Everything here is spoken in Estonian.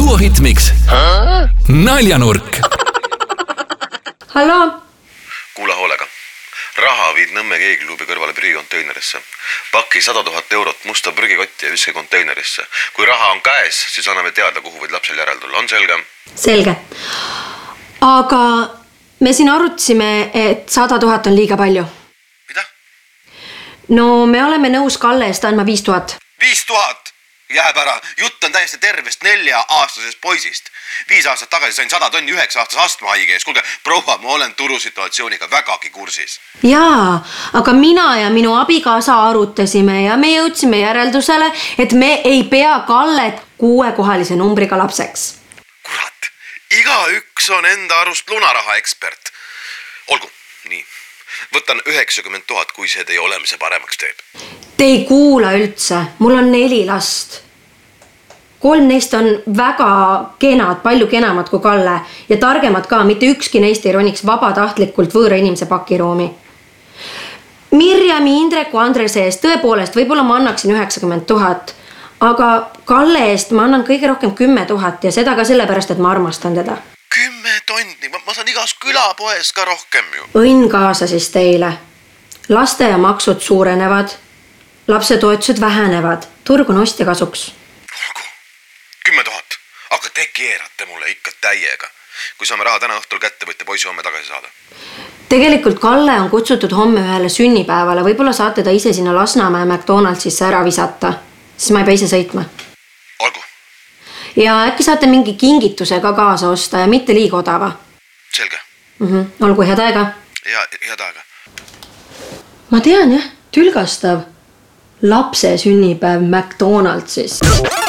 Suohitmiks Naljanurk. Hallo? Kuula hoolega. Raha viid Nõmme keegluubi kõrvale prügikonteinerisse. Paki 100 000 eurot musta prügikotti ja viske konteinerisse. Kui raha on käes, siis anname teada, kuhu võid lapsel järel tulla. On selge? Selge. Aga me siin arutasime, et 100 000 on liiga palju. Mida? No me oleme nõus Kalle eest andma 5 000. 5 000? Jääb ära. Jutt on täiesti tervest 4-aastasest poisist. 5 aastat tagasi sain 100 tonni 9-aastase astmahaige ees. Kuulge, proua, ma olen turusituatsiooniga vägagi kursis. Jaa, aga mina ja minu abikaasa arutasime ja me jõudsime järeldusele, et me ei pea Kallet 6-kohalise numbriga lapseks. Kurat, igaüks on enda arust lunaraha ekspert. Olgu, nii. Võtan 90 000, kui see teie olemise paremaks teeb. Te ei kuula üldse. Mul on 4 last. 3 neist on väga kenad, palju kenamad kui Kalle ja targemad ka, mitte ükski neist ei roniks vabatahtlikult võõra inimese pakiruumi. Mirjami, Indreku, Andrese eest tõepoolest võib-olla ma annaksin 90 000, aga Kalle eest ma annan kõige rohkem 10 000 ja seda ka sellepärast, et ma armastan teda. 10 tonni, ma saan igas külapoes ka rohkem ju. Õnn kaasa siis teile. Laste ja maksud suurenevad, lapsetoetused vähenevad, turg on ostja kasuks. Olgu, 10 000, aga te keerate mulle ikka täiega. Kui saame raha täna õhtul kätte, võite poisi homme tagasi saada. Tegelikult Kalle on kutsutud homme ühele sünnipäevale, võib-olla saate ta ise sinna Lasnamäe McDonaldsisse ära visata, siis ma ei pea ise sõitma. Olgu. Ja äkki saate mingi kingituse ka kaasa osta ja mitte liiga odava. Selge. Olgu, head aega. Ja head aega. Ma tean jah, tülgastav. Lapse sünnipäev McDonaldsis.